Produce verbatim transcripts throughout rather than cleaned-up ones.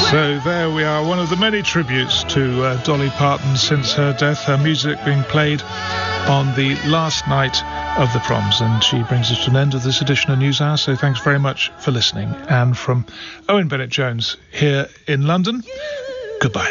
So there we are, one of the many tributes to uh, Dolly Parton since her death, her music being played on the last night of the proms, and she brings us to an end of this edition of News Hour, so thanks very much for listening. And from Owen Bennett-Jones here in London, goodbye.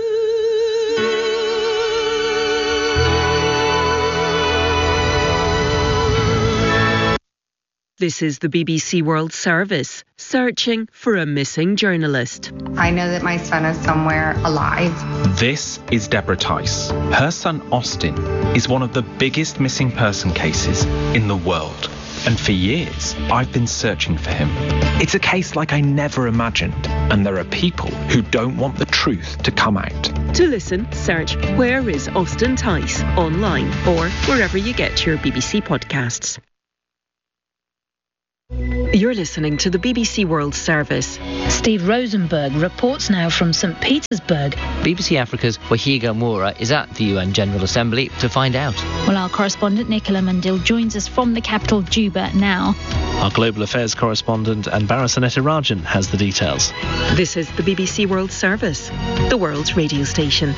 This is the B B C World Service, searching for a missing journalist. I know that my son is somewhere alive. This is Deborah Tice. Her son Austin is one of the biggest missing person cases in the world. And for years, I've been searching for him. It's a case like I never imagined. And there are people who don't want the truth to come out. To listen, search Where is Austin Tice online or wherever you get your B B C podcasts. You're listening to the B B C World Service. Steve Rosenberg reports now from St Petersburg. B B C Africa's Wahiga Moura is at the U N General Assembly to find out. Well, our correspondent Nicola Mandil joins us from the capital, Juba, now. Our global affairs correspondent Anbara Sanetirajan has the details. This is the B B C World Service, the world's radio station.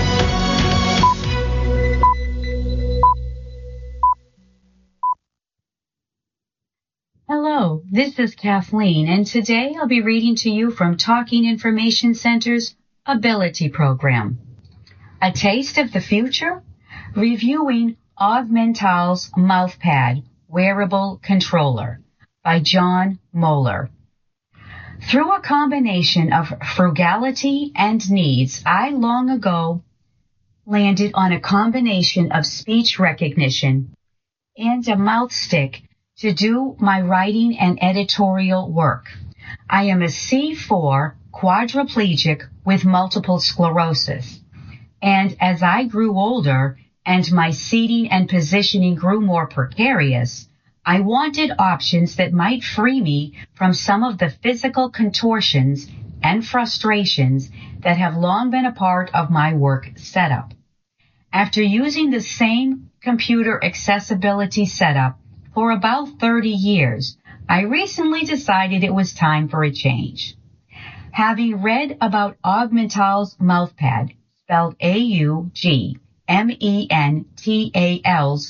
Hello, this is Kathleen, and today I'll be reading to you from Talking Information Center's Ability Program. A Taste of the Future? Reviewing Augmental's Mouthpad Wearable Controller by John Moeller. Through a combination of frugality and needs, I long ago landed on a combination of speech recognition and a mouth stick to do my writing and editorial work. I am a C four quadriplegic with multiple sclerosis. And as I grew older and my seating and positioning grew more precarious, I wanted options that might free me from some of the physical contortions and frustrations that have long been a part of my work setup. After using the same computer accessibility setup for about thirty years, I recently decided it was time for a change. Having read about Augmental's Mouthpad, spelled A U G M E N T A L's,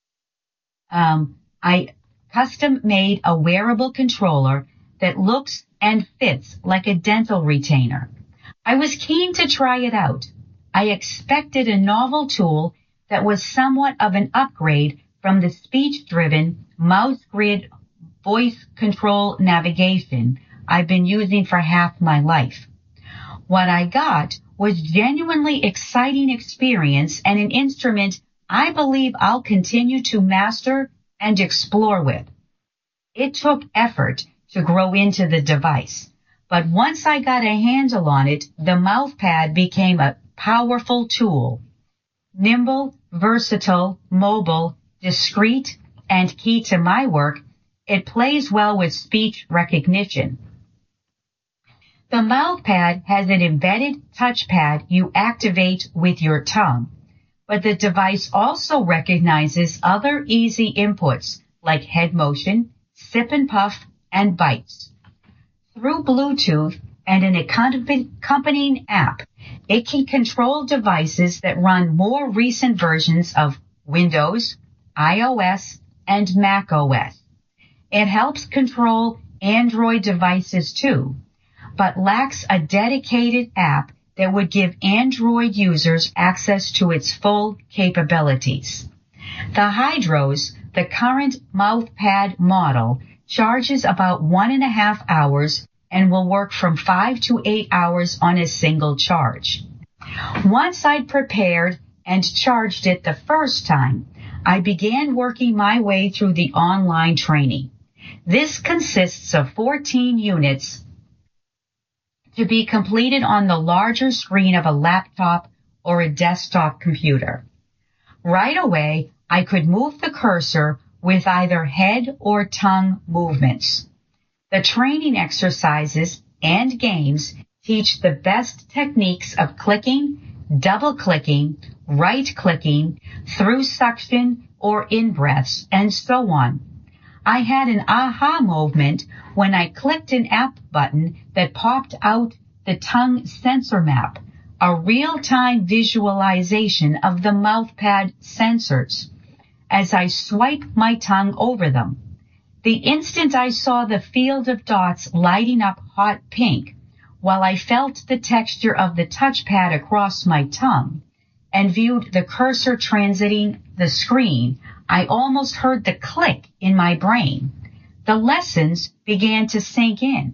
um, I custom-made a wearable controller that looks and fits like a dental retainer. I was keen to try it out. I expected a novel tool that was somewhat of an upgrade from the speech-driven mouse grid voice control navigation I've been using for half my life. What I got was genuinely exciting experience and an instrument I believe I'll continue to master and explore with. It took effort to grow into the device, but once I got a handle on it, the Mouthpad became a powerful tool. Nimble, versatile, mobile, discreet, and key to my work, it plays well with speech recognition. The Mouthpad has an embedded touchpad you activate with your tongue, but the device also recognizes other easy inputs like head motion, sip and puff, and bites. Through Bluetooth and an accompanying app, it can control devices that run more recent versions of Windows, iOS, and macOS. It helps control Android devices too, but lacks a dedicated app that would give Android users access to its full capabilities. The Hydros, the current Mouthpad model, charges about one and a half hours and will work from five to eight hours on a single charge. Once I'd prepared and charged it the first time, I began working my way through the online training. This consists of fourteen units to be completed on the larger screen of a laptop or a desktop computer. Right away, I could move the cursor with either head or tongue movements. The training exercises and games teach the best techniques of clicking, double-clicking, right-clicking, through suction or in-breaths, and so on. I had an aha moment when I clicked an app button that popped out the tongue sensor map, a real-time visualization of the mouth pad sensors as I swipe my tongue over them. The instant I saw the field of dots lighting up hot pink, while I felt the texture of the touchpad across my tongue and viewed the cursor transiting the screen, I almost heard the click in my brain. The lessons began to sink in.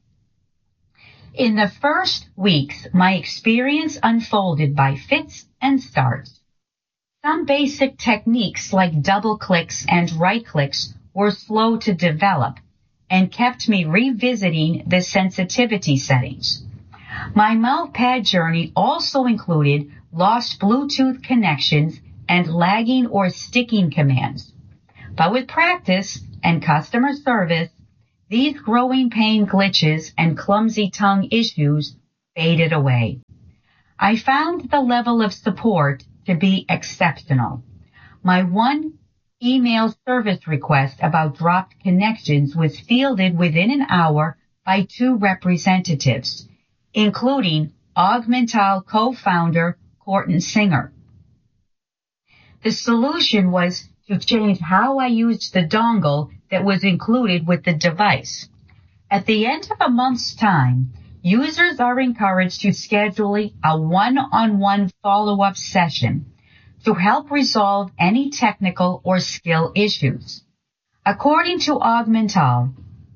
In the first weeks, my experience unfolded by fits and starts. Some basic techniques like double clicks and right clicks were slow to develop and kept me revisiting the sensitivity settings. My mouth pad journey also included lost Bluetooth connections and lagging or sticking commands. But with practice and customer service, these growing pain glitches and clumsy tongue issues faded away. I found the level of support to be exceptional. My one email service request about dropped connections was fielded within an hour by two representatives, including Augmental co-founder Corton Singer. The solution was to change how I used the dongle that was included with the device. At the end of a month's time, users are encouraged to schedule a one-on-one follow-up session to help resolve any technical or skill issues. According to Augmental,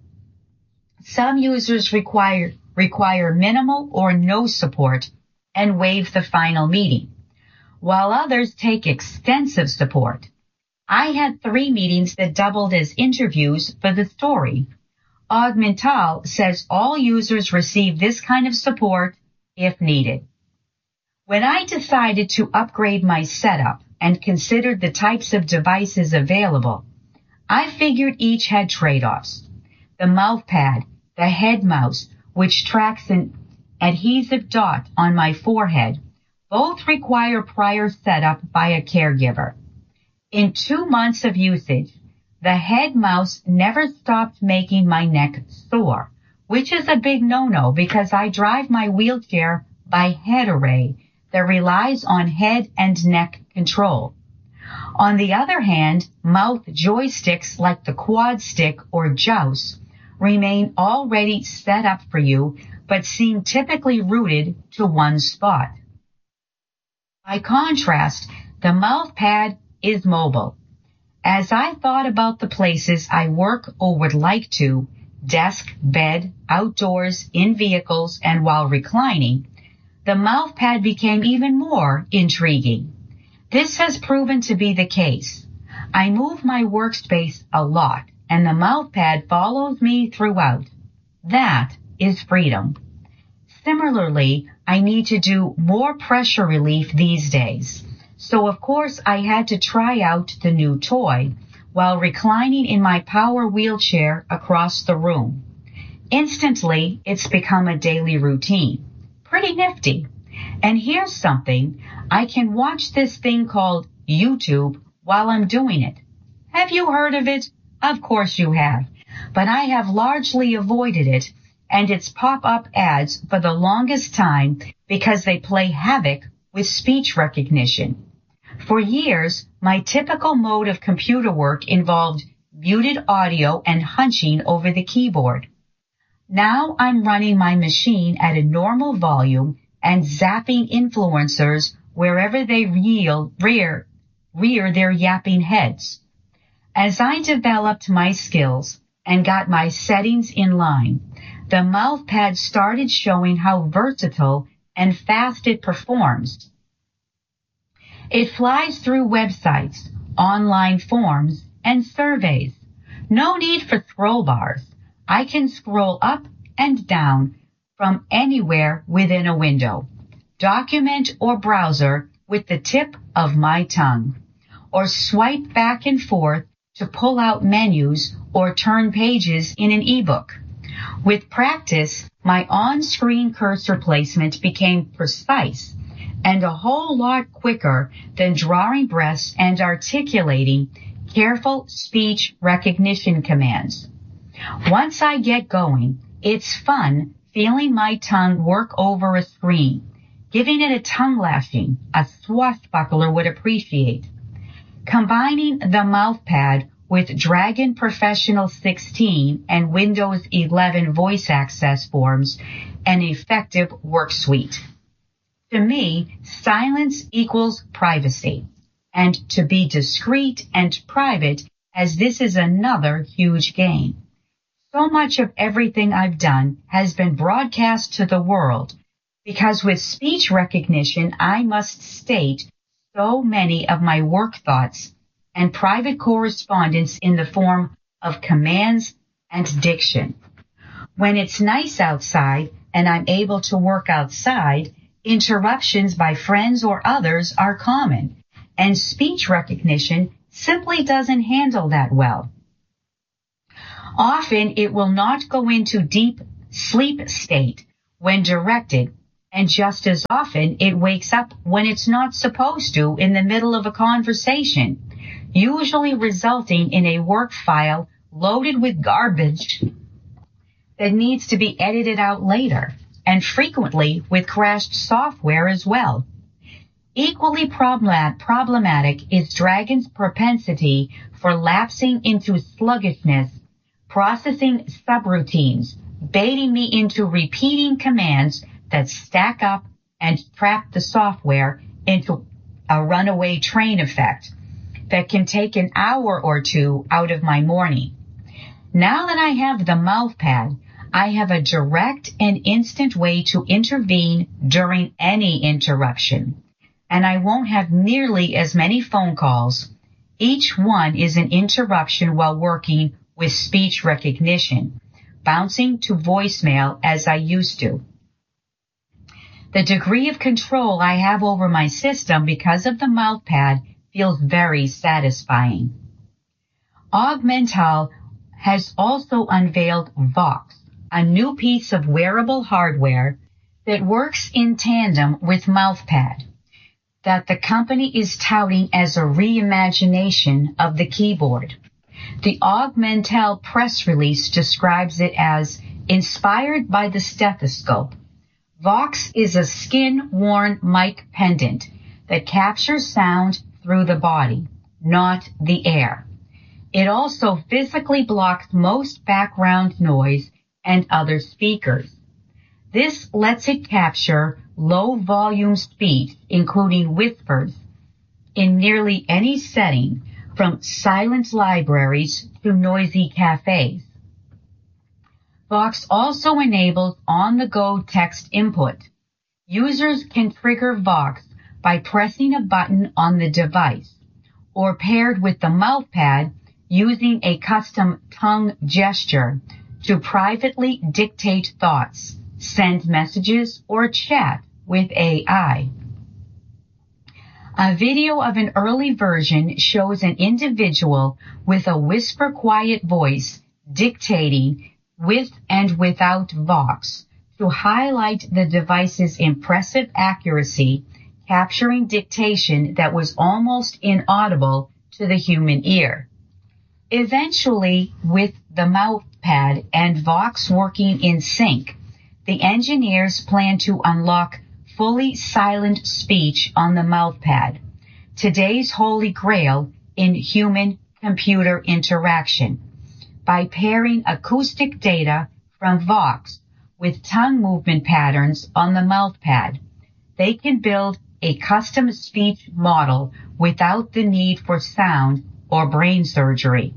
some users require, require minimal or no support and waive the final meeting, while others take extensive support. I had three meetings that doubled as interviews for the story. Augmental says all users receive this kind of support if needed. When I decided to upgrade my setup and considered the types of devices available, I figured each had trade-offs. The mouth pad, the head mouse, which tracks an adhesive dot on my forehead, both require prior setup by a caregiver. In two months of usage, the head mouse never stopped making my neck sore, which is a big no-no because I drive my wheelchair by head array that relies on head and neck control. On the other hand, mouth joysticks like the quad stick or joust remain already set up for you but seem typically rooted to one spot. By contrast, the mouth pad is mobile. As I thought about the places I work or would like to, desk, bed, outdoors, in vehicles, and while reclining, the mouth pad became even more intriguing. This has proven to be the case. I move my workspace a lot, and the mouth pad follows me throughout. That is freedom. Similarly, I need to do more pressure relief these days. So of course I had to try out the new toy while reclining in my power wheelchair across the room. Instantly, it's become a daily routine. Pretty nifty. And here's something. I can watch this thing called YouTube while I'm doing it. Have you heard of it? Of course you have. But I have largely avoided it and its pop-up ads for the longest time because they play havoc with speech recognition. For years, my typical mode of computer work involved muted audio and hunching over the keyboard. Now I'm running my machine at a normal volume and zapping influencers wherever they reel, rear, rear their yapping heads. As I developed my skills and got my settings in line, the mouth pad started showing how versatile and fast it performs. It flies through websites, online forms, and surveys. No need for scroll bars. I can scroll up and down from anywhere within a window, document or browser with the tip of my tongue, or swipe back and forth to pull out menus or turn pages in an ebook. With practice, my on-screen cursor placement became precise and a whole lot quicker than drawing breaths and articulating careful speech recognition commands. Once I get going, it's fun feeling my tongue work over a screen, giving it a tongue lashing a swashbuckler would appreciate. Combining the mouthpad with Dragon Professional sixteen and Windows eleven voice access forms an effective work suite. To me, silence equals privacy, and to be discreet and private, as this is another huge gain. So much of everything I've done has been broadcast to the world, because with speech recognition I must state so many of my work thoughts and private correspondence in the form of commands and diction. When it's nice outside and I'm able to work outside, interruptions by friends or others are common, and speech recognition simply doesn't handle that well. Often it will not go into deep sleep state when directed, and just as often it wakes up when it's not supposed to in the middle of a conversation, usually resulting in a work file loaded with garbage that needs to be edited out later, and frequently with crashed software as well. Equally problem- problematic is Dragon's propensity for lapsing into sluggishness, processing subroutines, baiting me into repeating commands that stack up and trap the software into a runaway train effect that can take an hour or two out of my morning. Now that I have the mouthpad, I have a direct and instant way to intervene during any interruption, and I won't have nearly as many phone calls. Each one is an interruption while working with speech recognition, bouncing to voicemail as I used to. The degree of control I have over my system because of the mouthpad feels very satisfying. Augmental has also unveiled Vox, a new piece of wearable hardware that works in tandem with mouthpad, that the company is touting as a reimagination of the keyboard. The Augmental press release describes it as inspired by the stethoscope. Vox is a skin-worn mic pendant that captures sound through the body, not the air. It also physically blocks most background noise and other speakers. This lets it capture low-volume speech, including whispers, in nearly any setting, from silent libraries to noisy cafes. Vox also enables on-the-go text input. Users can trigger Vox by pressing a button on the device, or paired with the mouthpad using a custom tongue gesture to privately dictate thoughts, send messages, or chat with A I. A video of an early version shows an individual with a whisper-quiet voice dictating with and without Vox to highlight the device's impressive accuracy, capturing dictation that was almost inaudible to the human ear. Eventually, with the mouthpad and Vox working in sync, the engineers plan to unlock fully silent speech on the mouthpad, today's holy grail in human-computer interaction. By pairing acoustic data from Vox with tongue movement patterns on the mouthpad, they can build a custom speech model without the need for sound or brain surgery.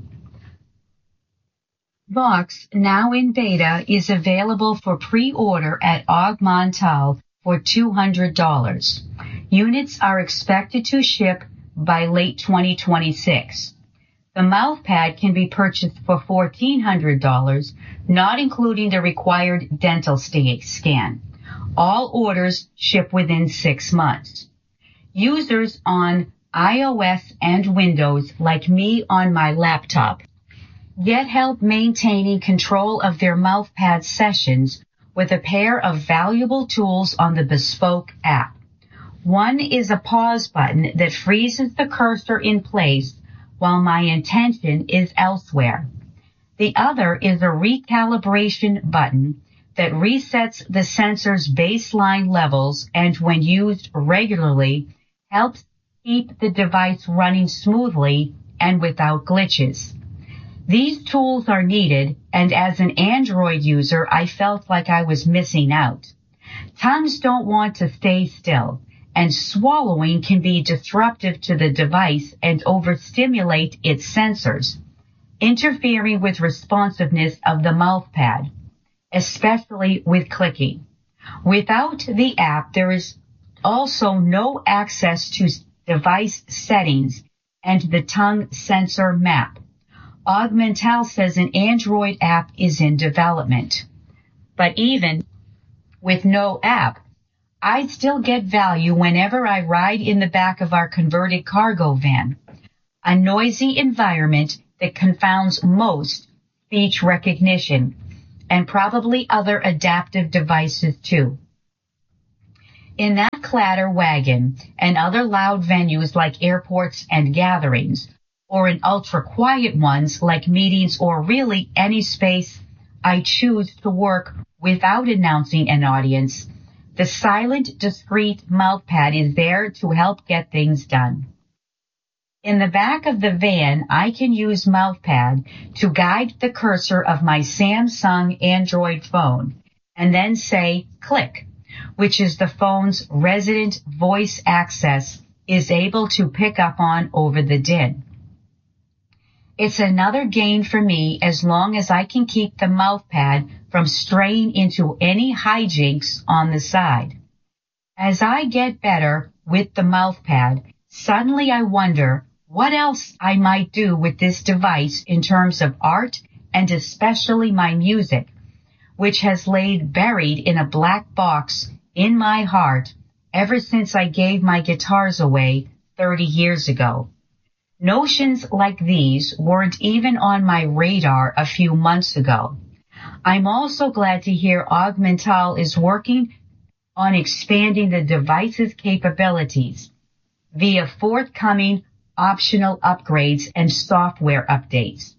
Vox, now in beta, is available for pre-order at Augmental for two hundred dollars. Units are expected to ship by late twenty twenty-six. The mouthpad can be purchased for fourteen hundred dollars, not including the required dental scan. All orders ship within six months. Users on iOS and Windows, like me on my laptop, get help maintaining control of their mouthpad sessions with a pair of valuable tools on the bespoke app. One is a pause button that freezes the cursor in place while my intention is elsewhere. The other is a recalibration button that resets the sensor's baseline levels and when used regularly helps keep the device running smoothly and without glitches. These tools are needed, and as an Android user, I felt like I was missing out. Tongues don't want to stay still, and swallowing can be disruptive to the device and overstimulate its sensors, interfering with responsiveness of the mouth pad, especially with clicking. Without the app, there is also no access to device settings and the tongue sensor map. Augmental says an Android app is in development. But even with no app, I still get value whenever I ride in the back of our converted cargo van, a noisy environment that confounds most speech recognition and probably other adaptive devices too. In that clatter wagon and other loud venues like airports and gatherings, or in ultra-quiet ones like meetings or really any space I choose to work without announcing an audience, the silent, discreet mouth pad is there to help get things done. In the back of the van, I can use MouthPad to guide the cursor of my Samsung Android phone and then say click, which is the phone's resident voice access is able to pick up on over the din. It's another gain for me as long as I can keep the MouthPad from straying into any hijinks on the side. As I get better with the MouthPad, suddenly I wonder what else I might do with this device in terms of art and especially my music, which has laid buried in a black box in my heart ever since I gave my guitars away thirty years ago. Notions like these weren't even on my radar a few months ago. I'm also glad to hear Augmental is working on expanding the device's capabilities via forthcoming optional upgrades and software updates.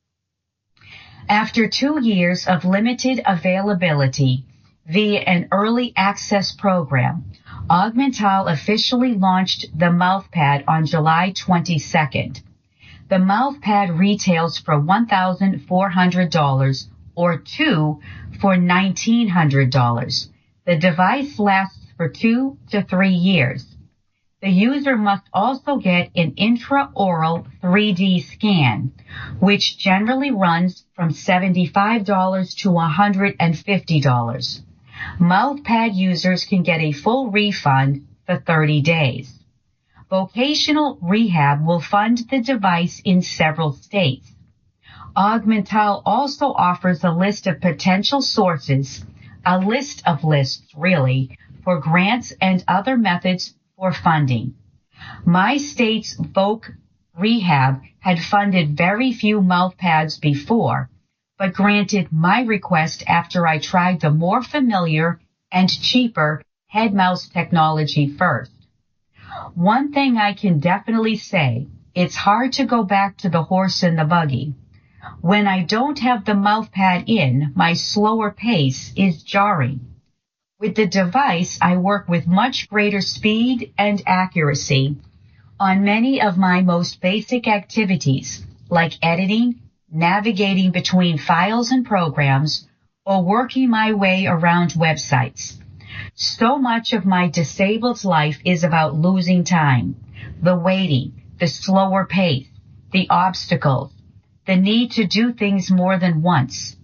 After two years of limited availability via an early access program, Augmental officially launched the MouthPad on July twenty-second. The MouthPad retails for one thousand four hundred dollars or two for nineteen hundred dollars. The device lasts for two to three years. The user must also get an intraoral three D scan, which generally runs from seventy-five dollars to one hundred fifty dollars. MouthPad users can get a full refund for thirty days. Vocational Rehab will fund the device in several states. Augmental also offers a list of potential sources, a list of lists really, for grants and other methods for funding. My state's Voc Rehab had funded very few MouthPads before, but granted my request after I tried the more familiar and cheaper head mouse technology first. One thing I can definitely say, it's hard to go back to the horse and the buggy. When I don't have the MouthPad in, my slower pace is jarring. With the device, I work with much greater speed and accuracy on many of my most basic activities, like editing, navigating between files and programs, or working my way around websites. So much of my disabled life is about losing time, the waiting, the slower pace, the obstacles, the need to do things more than once.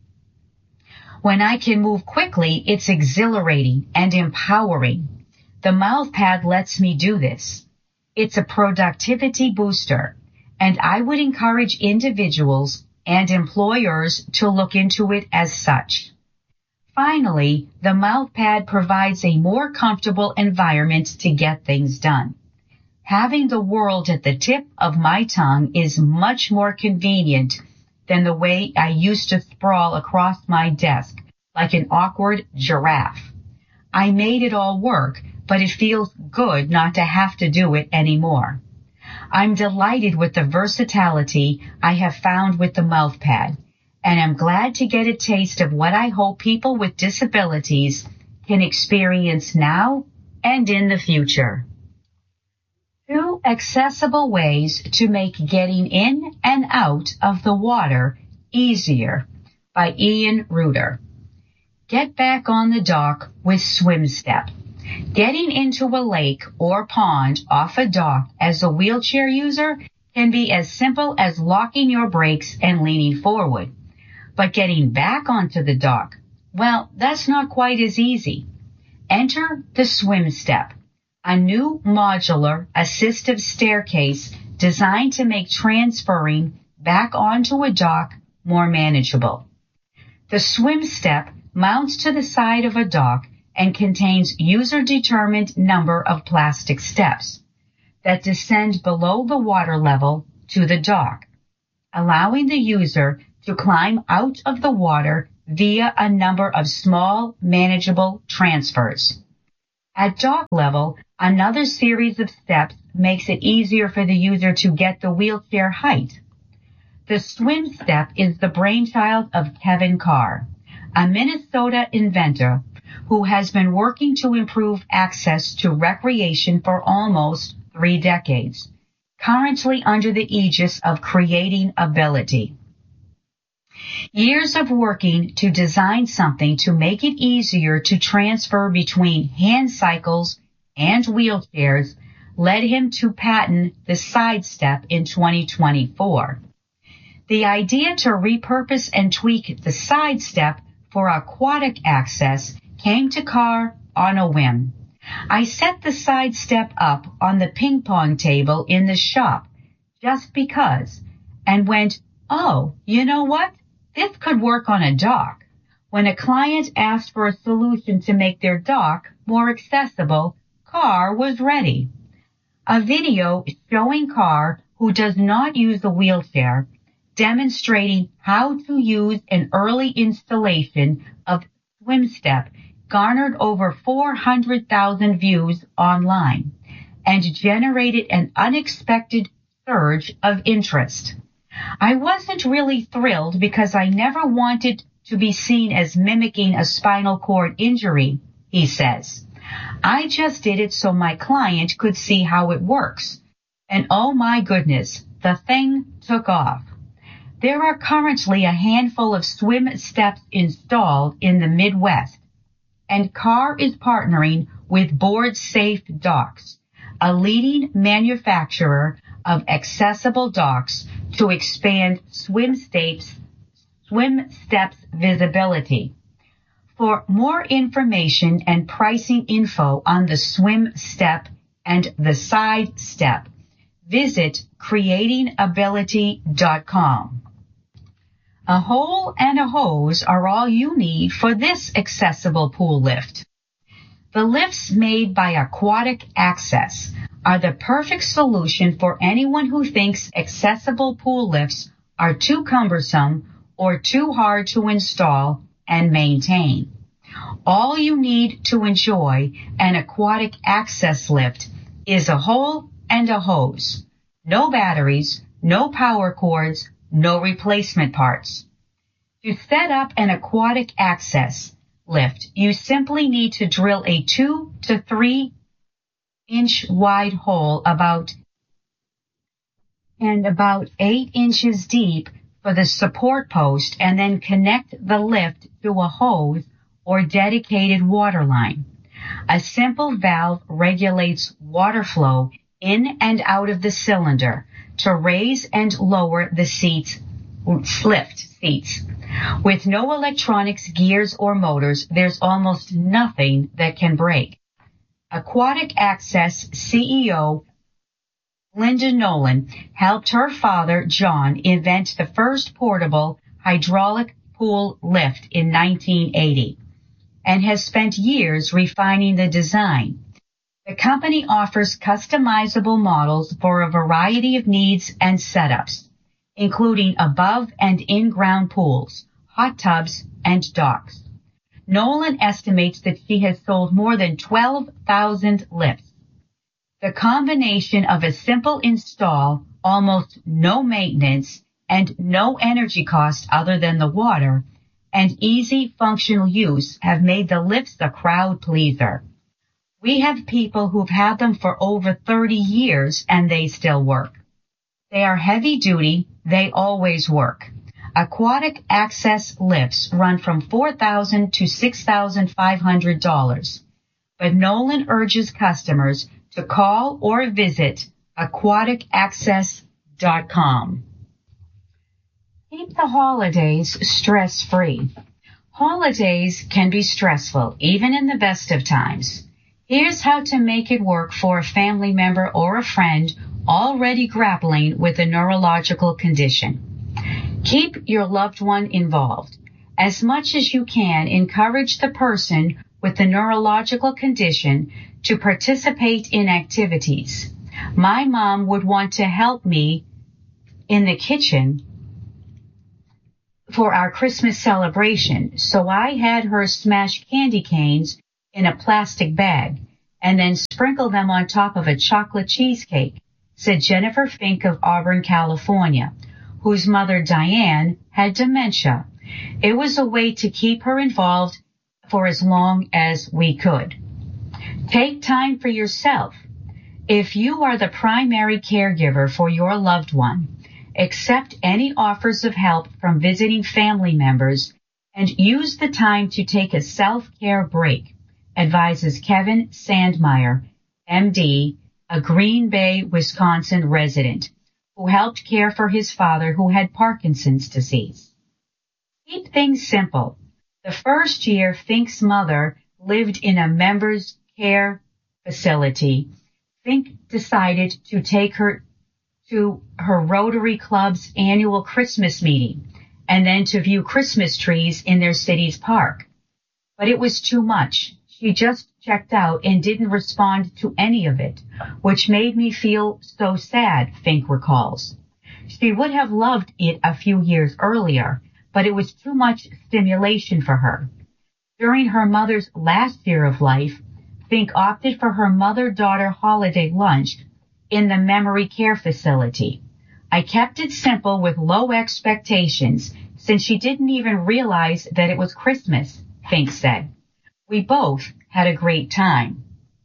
When I can move quickly, it's exhilarating and empowering. The MouthPad lets me do this. It's a productivity booster, and I would encourage individuals and employers to look into it as such. Finally, the MouthPad provides a more comfortable environment to get things done. Having the world at the tip of my tongue is much more convenient than the way I used to sprawl across my desk like an awkward giraffe. I made it all work, but it feels good not to have to do it anymore. I'm delighted with the versatility I have found with the MouthPad, and I'm glad to get a taste of what I hope people with disabilities can experience now and in the future. Two accessible ways to make getting in and out of the water easier by Ian Reuter. Get back on the dock with SwimStep. Getting into a lake or pond off a dock as a wheelchair user can be as simple as locking your brakes and leaning forward. But getting back onto the dock, well, that's not quite as easy. Enter the SwimStep, a new modular assistive staircase designed to make transferring back onto a dock more manageable. The SwimStep mounts to the side of a dock and contains user-determined number of plastic steps that descend below the water level to the dock, allowing the user to climb out of the water via a number of small, manageable transfers. At dock level, another series of steps makes it easier for the user to get the wheelchair height. The SwimStep is the brainchild of Kevin Carr, a Minnesota inventor who has been working to improve access to recreation for almost three decades, currently under the aegis of Creating Ability. Years of working to design something to make it easier to transfer between hand cycles and wheelchairs led him to patent the SideStep in twenty twenty-four. The idea to repurpose and tweak the SideStep for aquatic access came to Carr on a whim. I set the SideStep up on the ping pong table in the shop just because, and went, oh, you know what? This could work on a dock. When a client asked for a solution to make their dock more accessible, Carr was ready. A video showing Carr, who does not use a wheelchair, demonstrating how to use an early installation of SwimStep garnered over four hundred thousand views online and generated an unexpected surge of interest. I wasn't really thrilled because I never wanted to be seen as mimicking a spinal cord injury, he says. I just did it so my client could see how it works. And oh my goodness, the thing took off. There are currently a handful of SwimSteps installed in the Midwest, and Carr is partnering with Board Safe Docks, a leading manufacturer of accessible docks, to expand SwimStep's, SwimStep's visibility. For more information and pricing info on the SwimStep and the SideStep, visit creating ability dot com. A hole and a hose are all you need for this accessible pool lift. The lifts made by Aquatic Access are the perfect solution for anyone who thinks accessible pool lifts are too cumbersome or too hard to install and maintain. All you need to enjoy an aquatic access lift is a hole and a hose. No batteries, no power cords, no replacement parts. To set up an aquatic access lift, you simply need to drill a two to three inch wide hole about and about eight inches deep for the support post, and then connect the lift to a hose or dedicated water line. A simple valve regulates water flow in and out of the cylinder to raise and lower the seats, lift seats. With no electronics, gears, or motors, there's almost nothing that can break. Aquatic Access C E O Linda Nolan helped her father, John, invent the first portable hydraulic pool lift in nineteen eighty and has spent years refining the design. The company offers customizable models for a variety of needs and setups, including above and in-ground pools, hot tubs, and docks. Nolan estimates that she has sold more than twelve thousand lifts. The combination of a simple install, almost no maintenance, and no energy cost other than the water, and easy functional use have made the lifts a crowd pleaser. We have people who've had them for over thirty years and they still work. They are heavy duty, they always work. Aquatic access lifts run from four thousand dollars to six thousand five hundred dollars. But Nolan urges customers to call or visit aquatic access dot com. Keep the holidays stress-free. Holidays can be stressful, even in the best of times. Here's how to make it work for a family member or a friend already grappling with a neurological condition. Keep your loved one involved. As much as you can, encourage the person with the neurological condition to participate in activities. My mom would want to help me in the kitchen for our Christmas celebration, so I had her smash candy canes in a plastic bag and then sprinkle them on top of a chocolate cheesecake, said Jennifer Fink of Auburn, California, whose mother Diane had dementia. It was a way to keep her involved for as long as we could. Take time for yourself. If you are the primary caregiver for your loved one, accept any offers of help from visiting family members and use the time to take a self-care break, advises Kevin Sandmeyer, M D, a Green Bay, Wisconsin resident, who helped care for his father who had Parkinson's disease. Keep things simple. The first year Fink's mother lived in a members care facility, Fink decided to take her to her Rotary Club's annual Christmas meeting and then to view Christmas trees in their city's park. But it was too much. She just checked out and didn't respond to any of it, which made me feel so sad, Fink recalls. She would have loved it a few years earlier, but it was too much stimulation for her. During her mother's last year of life, Fink opted for her mother-daughter holiday lunch in the memory care facility. I kept it simple with low expectations since she didn't even realize that it was Christmas, Fink said. We both had a great time.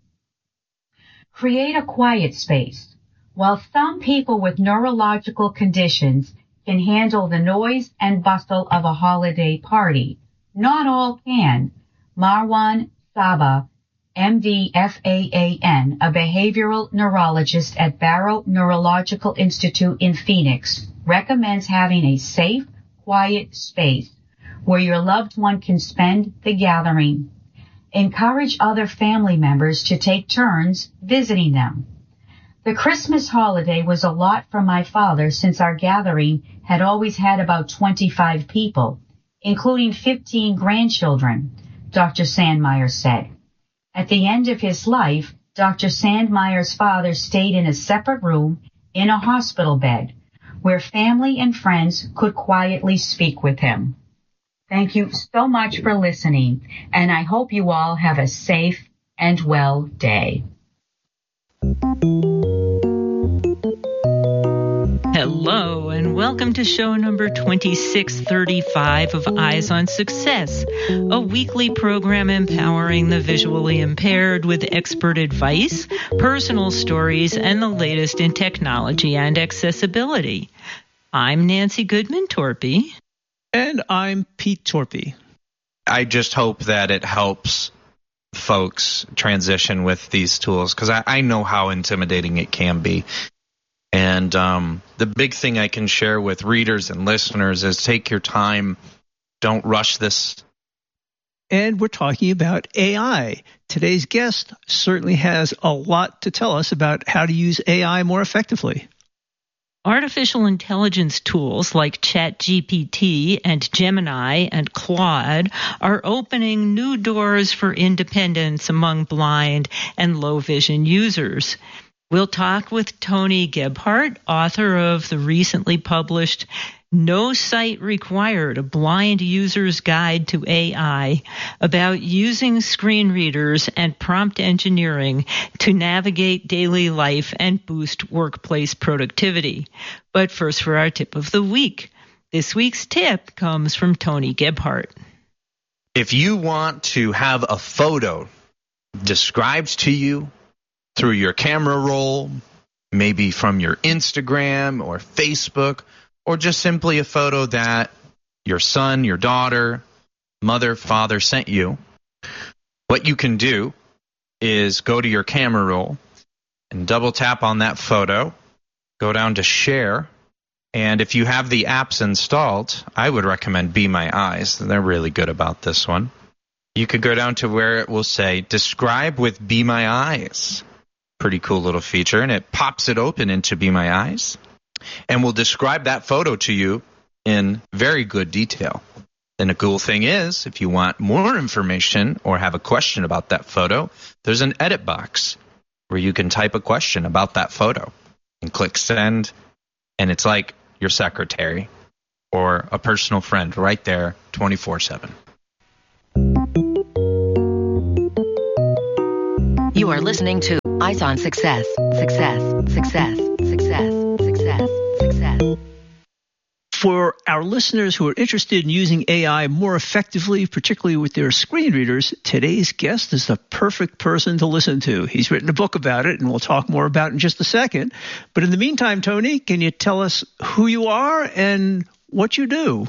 Create a quiet space. While some people with neurological conditions can handle the noise and bustle of a holiday party, not all can. Marwan Saba, M D, F A A N, a behavioral neurologist at Barrow Neurological Institute in Phoenix, recommends having a safe, quiet space where your loved one can spend the gathering. Encourage other family members to take turns visiting them. The Christmas holiday was a lot for my father since our gathering had always had about twenty-five people, including fifteen grandchildren, Doctor Sandmeyer said. At the end of his life, Doctor Sandmeyer's father stayed in a separate room in a hospital bed where family and friends could quietly speak with him. Thank you so much for listening, and I hope you all have a safe and well day. Hello, and welcome to show number twenty-six thirty-five of Eyes on Success, a weekly program empowering the visually impaired with expert advice, personal stories, and the latest in technology and accessibility. I'm Nancy Goodman-Torpy. And I'm Pete Torpy. I just hope that it helps folks transition with these tools, because I, I know how intimidating it can be. And um, the big thing I can share with readers and listeners is take your time. Don't rush this. And we're talking about A I. Today's guest certainly has a lot to tell us about how to use A I more effectively. Artificial intelligence tools like ChatGPT and Gemini and Claude are opening new doors for independence among blind and low vision users. We'll talk with Tony Gebhardt, author of the recently published No Sight Required, a blind user's guide to A I about using screen readers and prompt engineering to navigate daily life and boost workplace productivity. But first for our tip of the week. This week's tip comes from Tony Gebhardt. If you want to have a photo described to you through your camera roll, maybe from your Instagram or Facebook, or just simply a photo that your son, your daughter, mother, father sent you, what you can do is go to your camera roll and double tap on that photo, go down to share, and if you have the apps installed, I would recommend Be My Eyes. They're really good about this one. You could go down to where it will say, describe with Be My Eyes. Pretty cool little feature, and it pops it open into Be My Eyes and will describe that photo to you in very good detail. And the cool thing is, if you want more information or have a question about that photo, there's an edit box where you can type a question about that photo and click send, and it's like your secretary or a personal friend right there twenty-four seven. You are listening to Eyes on Success, Success, Success, Success, Success, Success. For our listeners who are interested in using A I more effectively, particularly with their screen readers, today's guest is the perfect person to listen to. He's written a book about it, and we'll talk more about it in just a second. But in the meantime, Tony, can you tell us who you are and what you do?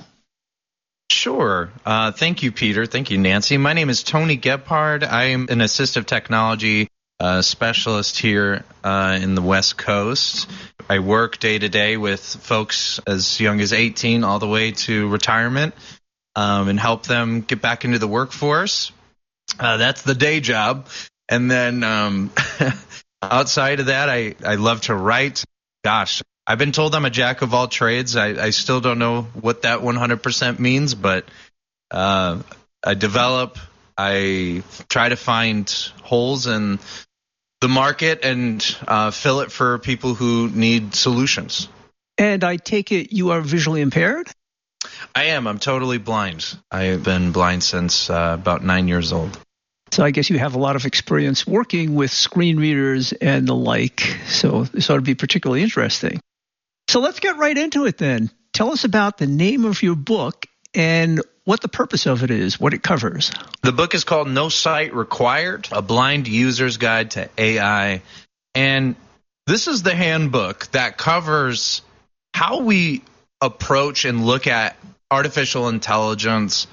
Sure. Uh, thank you, Peter. Thank you, Nancy. My name is Tony Gebhardt. I am an assistive technology uh, specialist here uh, in the West Coast. I work day to day with folks as young as eighteen all the way to retirement um, and help them get back into the workforce. Uh, that's the day job. And then um, outside of that, I, I love to write. Gosh, I've been told I'm a jack of all trades. I, I still don't know what that one hundred percent means, but uh, I develop, I try to find holes in the market and uh, fill it for people who need solutions. And I take it you are visually impaired? I am. I'm totally blind. I've been blind since uh, about nine years old. So I guess you have a lot of experience working with screen readers and the like, so this ought to be particularly interesting. So let's get right into it then. Tell us about the name of your book and what the purpose of it is, what it covers. The book is called No Sight Required, a blind user's guide to A I. And this is the handbook that covers how we approach and look at artificial intelligence,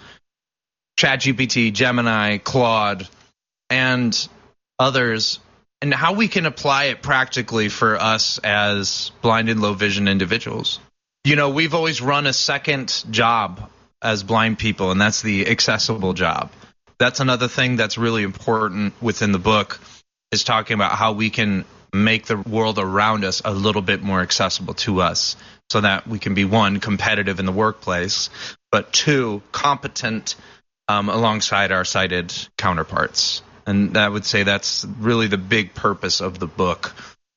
ChatGPT, Gemini, Claude, and others, and how we can apply it practically for us as blind and low vision individuals. You know, we've always run a second job as blind people, and that's the accessible job. That's another thing that's really important within the book, is talking about how we can make the world around us a little bit more accessible to us so that we can be, one, competitive in the workplace, but two, competent um, alongside our sighted counterparts. And I would say that's really the big purpose of the book,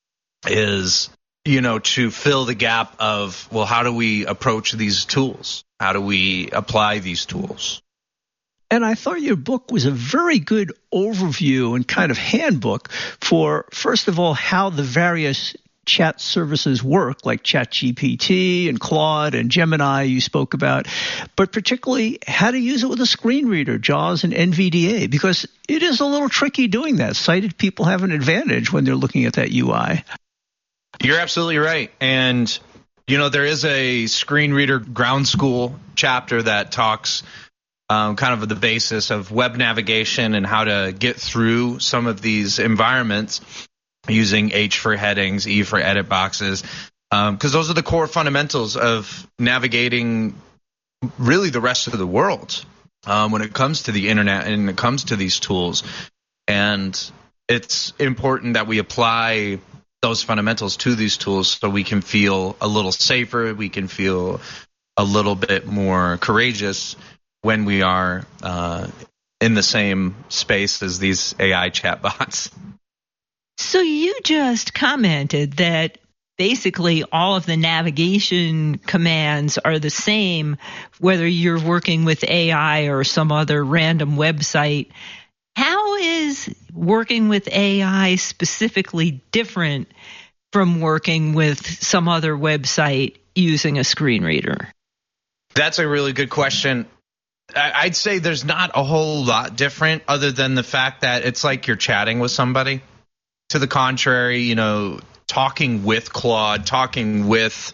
is, you know, to fill the gap of, well, how do we approach these tools? How do we apply these tools? And I thought your book was a very good overview and kind of handbook for, first of all, how the various chat services work, like ChatGPT and Claude and Gemini you spoke about, but particularly how to use it with a screen reader, JAWS and N V D A, because it is a little tricky doing that. Sighted people have an advantage when they're looking at that U I. You're absolutely right. And, you know, there is a screen reader ground school chapter that talks um, kind of the basis of web navigation and how to get through some of these environments using H for headings, E for edit boxes, because um, those are the core fundamentals of navigating really the rest of the world um, when it comes to the internet and it comes to these tools. And it's important that we apply those fundamentals to these tools so we can feel a little safer, we can feel a little bit more courageous when we are uh, in the same space as these A I chatbots. So you just commented that basically all of the navigation commands are the same, whether you're working with A I or some other random website. How is working with A I specifically different from working with some other website using a screen reader? That's a really good question. I'd say there's not a whole lot different other than the fact that it's like you're chatting with somebody. To the contrary, you know, talking with Claude, talking with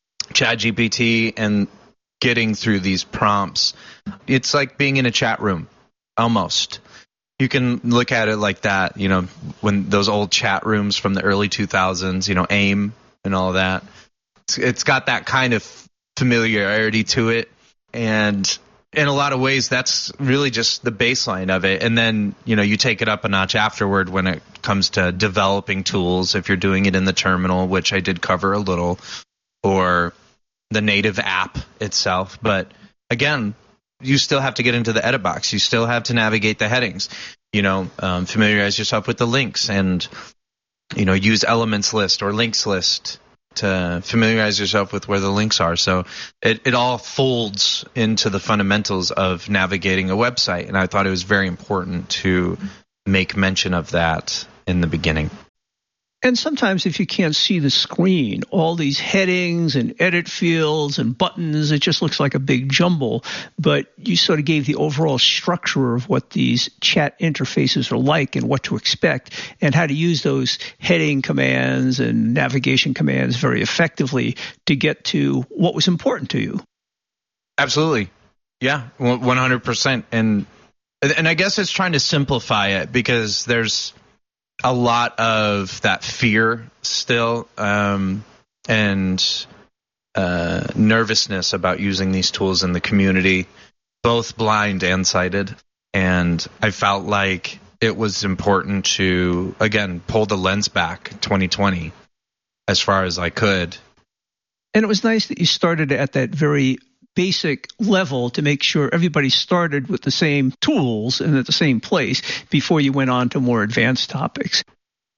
ChatGPT and getting through these prompts, it's like being in a chat room, almost. You can look at it like that, you know, when those old chat rooms from the early two thousands, you know, AIM and all that. It's, it's got that kind of familiarity to it. And in a lot of ways, that's really just the baseline of it. And then, you know, you take it up a notch afterward when it comes to developing tools, if you're doing it in the terminal, which I did cover a little, or the native app itself. But again, you still have to get into the edit box. You still have to navigate the headings, you know, um, familiarize yourself with the links and, you know, use elements list or links list to familiarize yourself with where the links are. So it, it all folds into the fundamentals of navigating a website. And I thought it was very important to make mention of that in the beginning. And sometimes if you can't see the screen, all these headings and edit fields and buttons, it just looks like a big jumble. But you sort of gave the overall structure of what these chat interfaces are like and what to expect and how to use those heading commands and navigation commands very effectively to get to what was important to you. Absolutely. Yeah, one hundred percent. And, and I guess it's trying to simplify it because there's a lot of that fear still um, and uh, nervousness about using these tools in the community, both blind and sighted. And I felt like it was important to, again, pull the lens back twenty twenty as far as I could. And it was nice that you started at that very basic level to make sure everybody started with the same tools and at the same place before you went on to more advanced topics.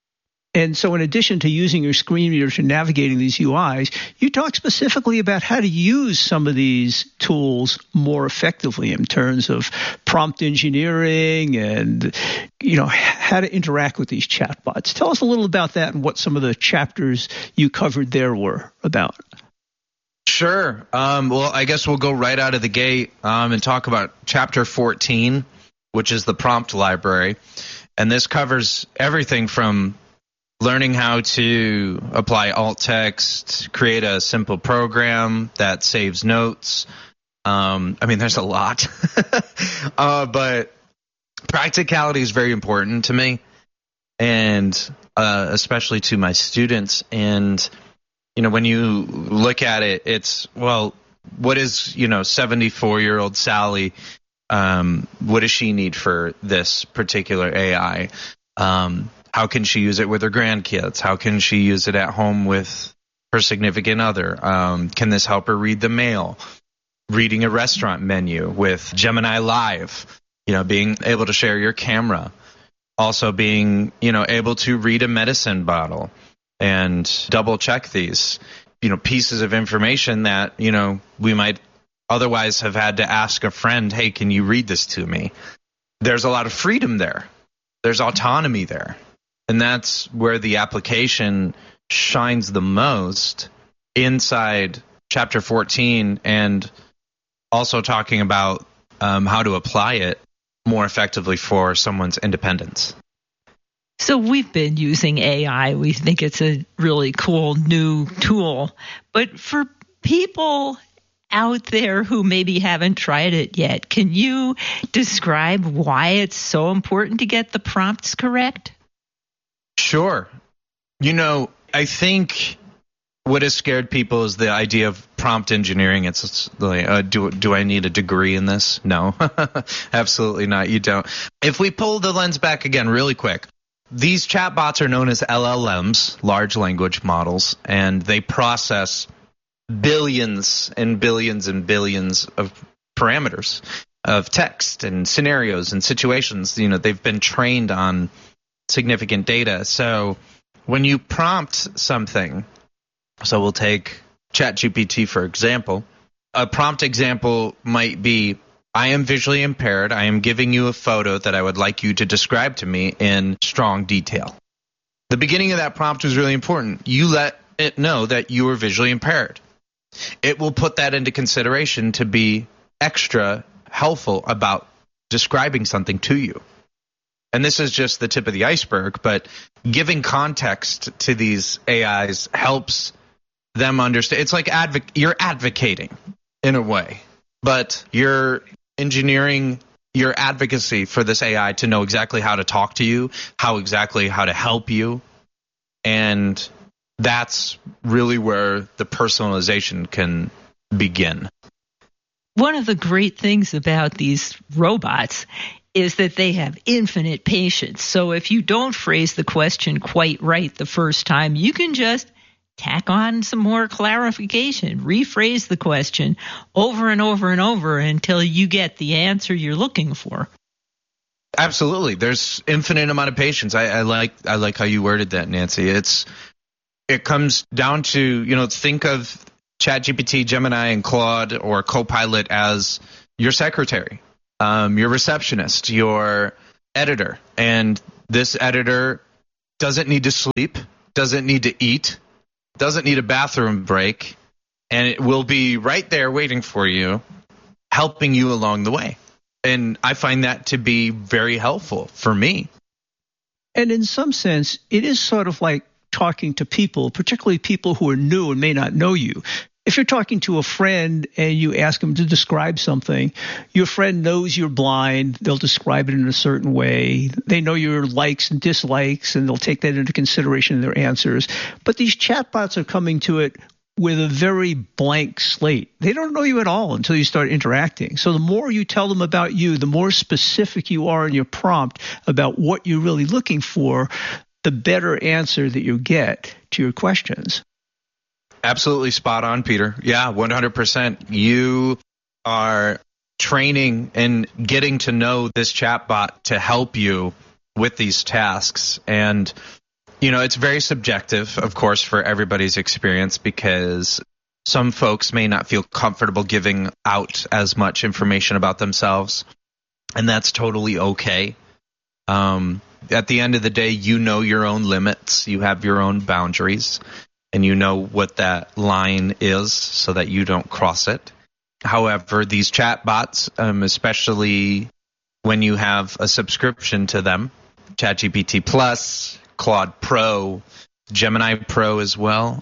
And so in addition to using your screen readers and navigating these U Is, you talk specifically about how to use some of these tools more effectively in terms of prompt engineering and, you know, how to interact with these chatbots. Tell us a little about that and what some of the chapters you covered there were about. Sure. Um, well, I guess we'll go right out of the gate um, and talk about Chapter fourteen, which is the prompt library. And this covers everything from learning how to apply alt text, create a simple program that saves notes. Um, I mean, there's a lot. uh, but practicality is very important to me, and uh, especially to my students. And you know, when you look at it, it's, well, what is, you know, seventy-four-year-old Sally, um, what does she need for this particular A I? Um, how can she use it with her grandkids? How can she use it at home with her significant other? Um, can this help her read the mail? Reading a restaurant menu with Gemini Live, you know, being able to share your camera. Also being, you know, able to read a medicine bottle and double check these, you know, pieces of information that, you know, we might otherwise have had to ask a friend, hey, can you read this to me? There's a lot of freedom there. There's autonomy there. And that's where the application shines the most inside Chapter fourteen, and also talking about um, how to apply it more effectively for someone's independence. So we've been using A I. We think it's a really cool new tool. But for people out there who maybe haven't tried it yet, can you describe why it's so important to get the prompts correct? Sure. You know, I think what has scared people is the idea of prompt engineering. It's, it's like, uh, do, do I need a degree in this? No, absolutely not. You don't. If we pull the lens back again really quick, these chatbots are known as L L Ms, large language models, and they process billions and billions and billions of parameters of text and scenarios and situations. You know, they've been trained on significant data. So when you prompt something, So we'll take ChatGPT, for example. A prompt example might be, I am visually impaired. I am giving you a photo that I would like you to describe to me in strong detail. The beginning of that prompt was really important. You let it know that you are visually impaired. It will put that into consideration to be extra helpful about describing something to you. And this is just the tip of the iceberg, but giving context to these A Is helps them understand. It's like advo- you're advocating in a way, but you're engineering your advocacy for this A I to know exactly how to talk to you, how exactly how to help you. And that's really where the personalization can begin. One of the great things about these robots is that they have infinite patience. So if you don't phrase the question quite right the first time, you can just tack on some more clarification, rephrase the question over and over and over until you get the answer you're looking for. Absolutely. There's infinite amount of patience. I, I like I like how you worded that, Nancy. It's it comes down to, you know, think of ChatGPT, Gemini, and Claude or Copilot as your secretary, um, your receptionist, your editor. And this editor doesn't need to sleep, doesn't need to eat, doesn't need a bathroom break, and it will be right there waiting for you, helping you along the way. And I find that to be very helpful for me. And in some sense, it is sort of like talking to people, particularly people who are new and may not know you. If you're talking to a friend and you ask them to describe something, your friend knows you're blind. They'll describe it in a certain way. They know your likes and dislikes, and they'll take that into consideration in their answers. But these chatbots are coming to it with a very blank slate. They don't know you at all until you start interacting. So the more you tell them about you, the more specific you are in your prompt about what you're really looking for, the better answer that you get to your questions. Absolutely spot on, Peter. Yeah, one hundred percent. You are training and getting to know this chatbot to help you with these tasks. And, you know, it's very subjective, of course, for everybody's experience, because some folks may not feel comfortable giving out as much information about themselves, and that's totally okay. Um, at the end of the day, you know your own limits, you have your own boundaries, and you know what that line is so that you don't cross it. However, these chatbots, um, especially when you have a subscription to them, ChatGPT Plus, Claude Pro, Gemini Pro as well,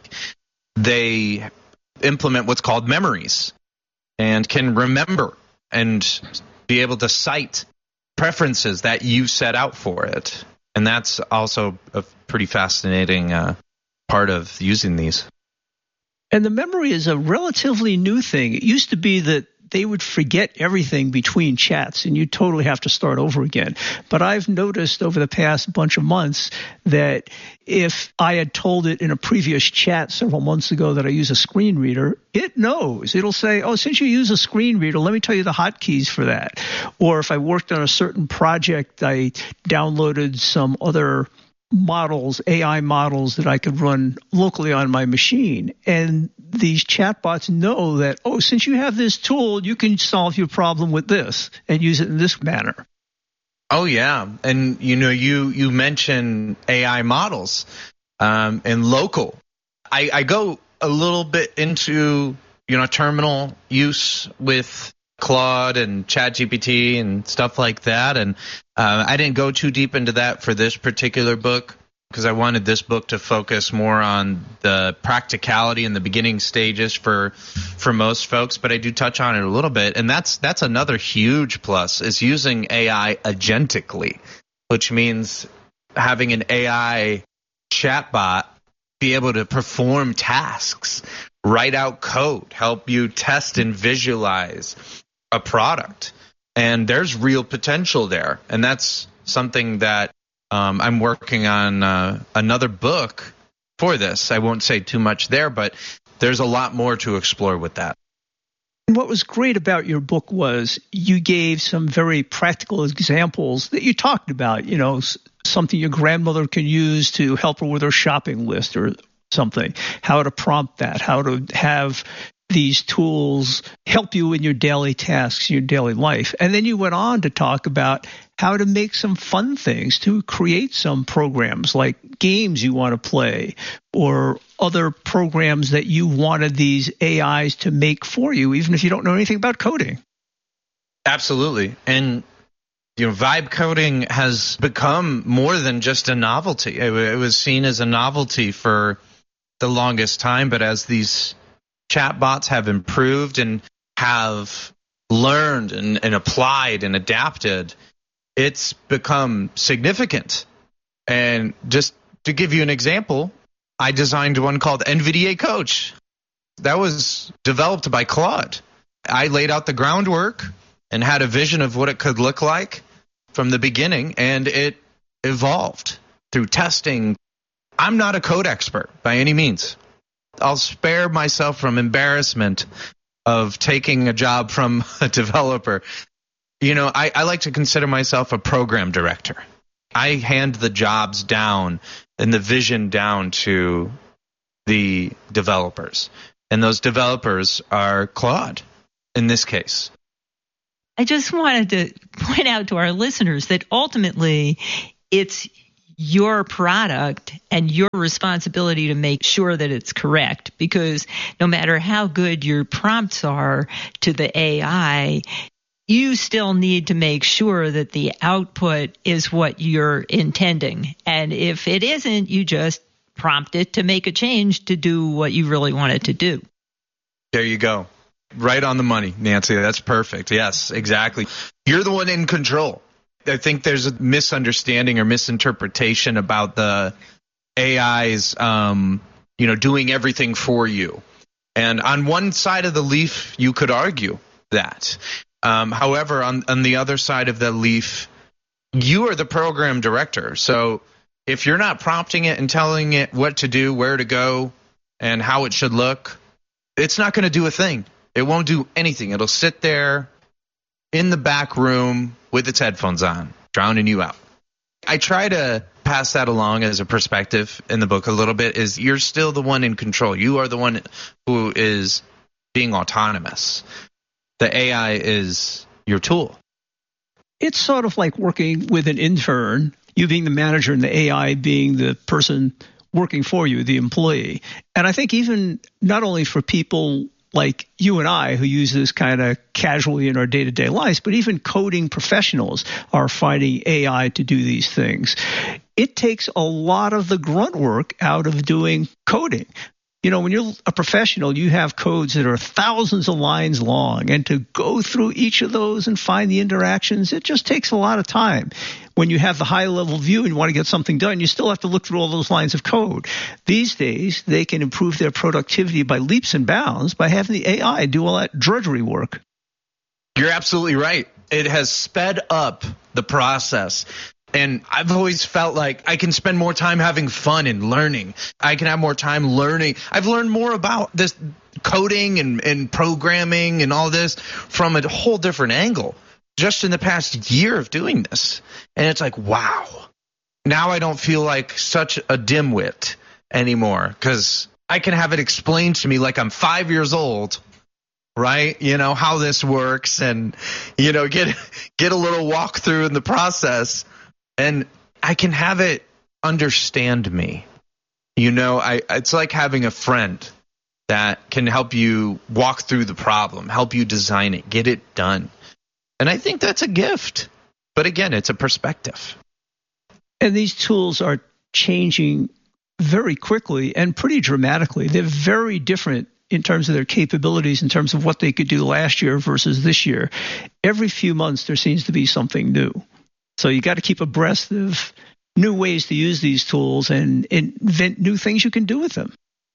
they implement what's called memories and can remember and be able to cite preferences that you set out for it. And that's also a pretty fascinating uh, part of using these. And the memory is a relatively new thing. It used to be that they would forget everything between chats and you totally have to start over again. But I've noticed over the past bunch of months that if I had told it in a previous chat several months ago that I use a screen reader, it knows. It'll say, oh, since you use a screen reader, let me tell you the hotkeys for that. Or if I worked on a certain project, I downloaded some other models, A I models that I could run locally on my machine. And these chatbots know that, oh, since you have this tool, you can solve your problem with this and use it in this manner. Oh, yeah. And, you know, you, you mentioned A I models um, and local. I, I go a little bit into, you know, terminal use with Claude and ChatGPT and stuff like that. And uh, I didn't go too deep into that for this particular book because I wanted this book to focus more on the practicality and the beginning stages for for most folks. But I do touch on it a little bit. And that's that's another huge plus is using A I agentically, which means having an A I chatbot be able to perform tasks, write out code, help you test and visualize a product. And there's real potential there. And that's something that um, I'm working on uh, another book for this. I won't say too much there, but there's a lot more to explore with that. And what was great about your book was you gave some very practical examples that you talked about, you know, something your grandmother can use to help her with her shopping list or something, how to prompt that, how to have these tools help you in your daily tasks, your daily life. And then you went on to talk about how to make some fun things, to create some programs like games you want to play or other programs that you wanted these A Is to make for you, even if you don't know anything about coding. Absolutely. And you know, vibe coding has become more than just a novelty. It, it was seen as a novelty for the longest time, but as these chatbots have improved and have learned and, and applied and adapted, it's become significant. And just to give you an example, I designed one called N V D A Coach. That was developed by Claude. I laid out the groundwork and had a vision of what it could look like from the beginning, and it evolved through testing. I'm not a code expert by any means. I'll spare myself from embarrassment of taking a job from a developer. You know, I, I like to consider myself a program director. I hand the jobs down and the vision down to the developers. And those developers are Claude in this case. I just wanted to point out to our listeners that ultimately it's your product and your responsibility to make sure that it's correct, because no matter how good your prompts are to the A I, you still need to make sure that the output is what you're intending. And if it isn't, you just prompt it to make a change to do what you really want it to do. There you go. Right on the money, Nancy. That's perfect. Yes, exactly. You're the one in control. I think there's a misunderstanding or misinterpretation about the A Is, um, you know, doing everything for you. And on one side of the leaf, you could argue that. Um, however, on, on the other side of the leaf, you are the program director. So if you're not prompting it and telling it what to do, where to go, and how it should look, it's not going to do a thing. It won't do anything. It'll sit there in the back room with its headphones on, drowning you out. I try to pass that along as a perspective in the book a little bit, is you're still the one in control. You are the one who is being autonomous. The A I is your tool. It's sort of like working with an intern, you being the manager and the A I being the person working for you, the employee. And I think even not only for people like you and I who use this kind of casually in our day-to-day lives, but even coding professionals are finding A I to do these things. It takes a lot of the grunt work out of doing coding. You know, when you're a professional, you have codes that are thousands of lines long, and to go through each of those and find the interactions, it just takes a lot of time. When you have the high-level view and you want to get something done, you still have to look through all those lines of code. These days, they can improve their productivity by leaps and bounds by having the A I do all that drudgery work. You're absolutely right. It has sped up the process. And I've always felt like I can spend more time having fun and learning. I can have more time learning. I've learned more about this coding and, and programming and all this from a whole different angle just in the past year of doing this. And it's like, wow. Now I don't feel like such a dimwit anymore, because I can have it explained to me like I'm five years old, right? You know, how this works, and, you know, get get a little walkthrough in the process. And I can have it understand me. You know, I it's like having a friend that can help you walk through the problem, help you design it, get it done. And I think that's a gift. But again, it's a perspective. And these tools are changing very quickly and pretty dramatically. They're very different in terms of their capabilities, in terms of what they could do last year versus this year. Every few months, there seems to be something new. So you got to keep abreast of new ways to use these tools and invent new things you can do with them.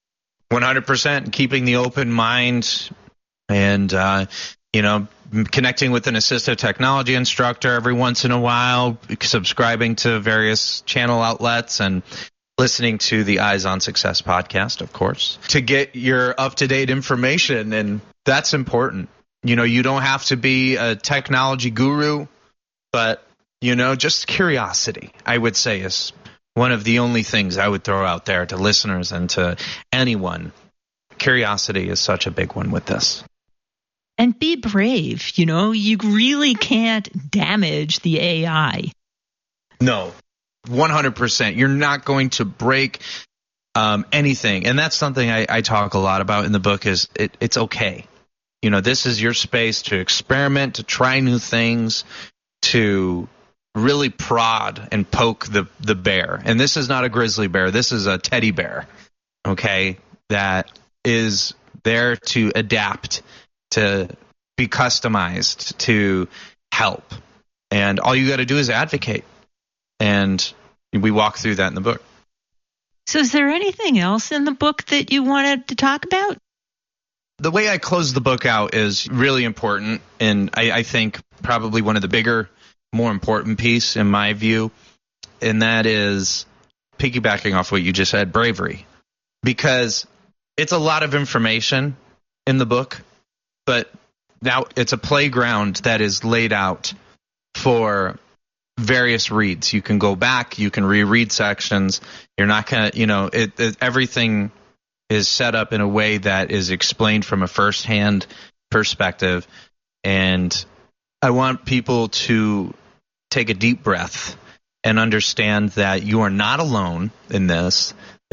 one hundred percent keeping the open mind and, uh, you know, connecting with an assistive technology instructor every once in a while, subscribing to various channel outlets, and listening to the Eyes on Success podcast, of course, to get your up-to-date information. And that's important. You know, you don't have to be a technology guru, but you know, just curiosity, I would say, is one of the only things I would throw out there to listeners and to anyone. Curiosity is such a big one with this. And be brave. You know, you really can't damage the A I. No, one hundred percent. You're not going to break um, anything. And that's something I, I talk a lot about in the book is it, it's okay. You know, this is your space to experiment, to try new things, to really prod and poke the, the bear. And this is not a grizzly bear. This is a teddy bear, okay, that is there to adapt, to be customized, to help. And all you got to do is advocate. And we walk through that in the book. So is there anything else in the book that you wanted to talk about? The way I close the book out is really important, and I, I think probably one of the bigger, more important piece in my view, and that is piggybacking off what you just said, bravery. Because it's a lot of information in the book, but now it's a playground that is laid out for various reads. You can go back, you can reread sections. You're not going to, you know, it, it, everything is set up in a way that is explained from a first-hand perspective. And I want people to take a deep breath and understand that you are not alone in this,